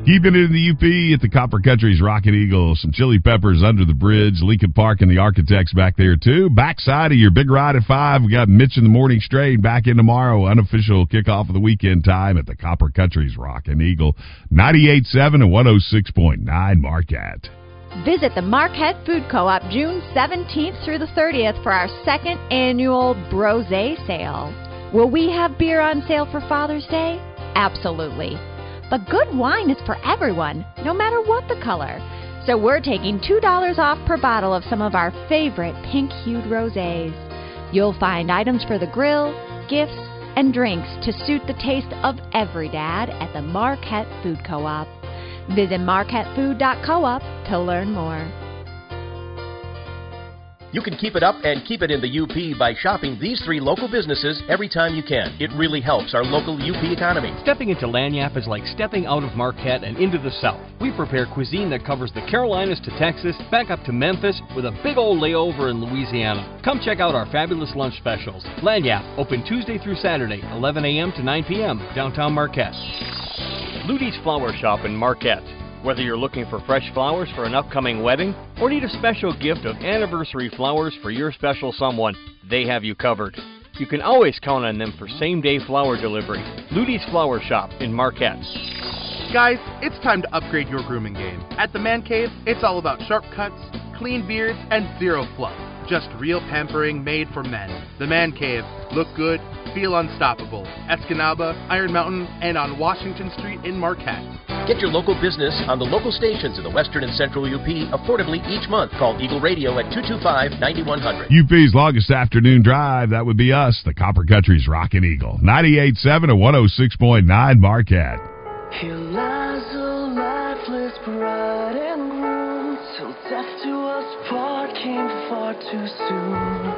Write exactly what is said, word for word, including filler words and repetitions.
Keeping it in the U P at the Copper Country's Rockin' Eagle. Some chili peppers under the bridge. Lincoln Park and the Architects back there, too. Backside of your big ride at five. We got Mitch in the Morning Strain back in tomorrow. Unofficial kickoff of the weekend time at the Copper Country's Rockin' Eagle. ninety-eight point seven and one oh six point nine Marquette. Visit the Marquette Food Co-op June seventeenth through the thirtieth for our second annual Brosé sale. Will we have beer on sale for Father's Day? Absolutely. But good wine is for everyone, no matter what the color. So we're taking two dollars off per bottle of some of our favorite pink-hued rosés. You'll find items for the grill, gifts, and drinks to suit the taste of every dad at the Marquette Food Co-op. Visit marquette food dot coop to learn more. You can keep it up and keep it in the U P by shopping these three local businesses every time you can. It really helps our local U P economy. Stepping into Lagniappe is like stepping out of Marquette and into the South. We prepare cuisine that covers the Carolinas to Texas, back up to Memphis, with a big old layover in Louisiana. Come check out our fabulous lunch specials. Lagniappe, open Tuesday through Saturday, eleven a.m. to nine p.m., downtown Marquette. Ludi's Flower Shop in Marquette. Whether you're looking for fresh flowers for an upcoming wedding or need a special gift of anniversary flowers for your special someone, they have you covered. You can always count on them for same-day flower delivery. Ludi's Flower Shop in Marquette. Guys, it's time to upgrade your grooming game. At the Man Cave, it's all about sharp cuts, clean beards, and zero fluff. Just real pampering made for men. The Man Cave. Look good, feel unstoppable. Escanaba, Iron Mountain, and on Washington Street in Marquette. Get your local business on the local stations in the western and central U P affordably each month. Call Eagle Radio at two two five, nine one zero zero. U P's longest afternoon drive, that would be us, the Copper Country's Rockin' Eagle. ninety-eight point seven and one oh six point nine Marquette. Here lies a lifeless bride and groom, till death to us part came far too soon.